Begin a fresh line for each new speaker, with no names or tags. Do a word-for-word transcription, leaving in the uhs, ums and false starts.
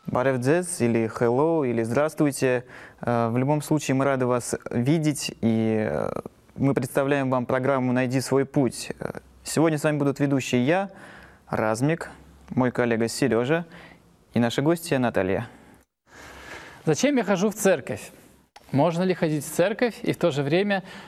Баревдзес или hello, или здравствуйте. Э, В любом случае мы рады вас видеть, и э, мы представляем вам программу «Найди свой путь». Э, Сегодня с вами будут ведущие я, Размик, мой коллега Сережа и наша гостья Наталья.
Зачем я хожу в церковь? Можно ли ходить в церковь и в то же время